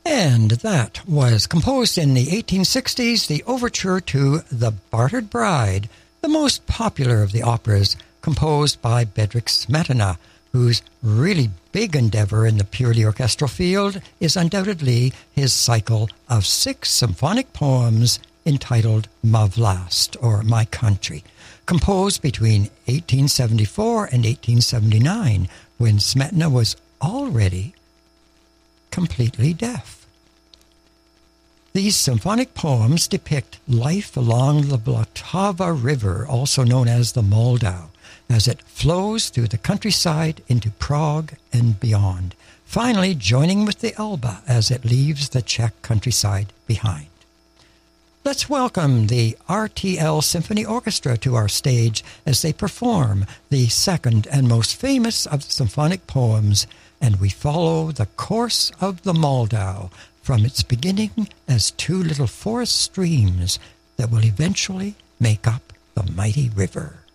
And that was composed in the 1860s, the overture to The Bartered Bride, the most popular of the operas, composed by Bedřich Smetana, whose really big endeavor in the purely orchestral field is undoubtedly his cycle of 6 symphonic poems entitled Ma Vlast, or My Country, composed between 1874 and 1879, when Smetana was already completely deaf. These symphonic poems depict life along the Vltava River, also known as the Moldau, as it flows through the countryside into Prague and beyond, finally joining with the Elbe as it leaves the Czech countryside behind. Let's welcome the RTL Symphony Orchestra to our stage as they perform the second and most famous of the symphonic poems, and we follow the course of the Moldau from its beginning as 2 little forest streams that will eventually make up the mighty river.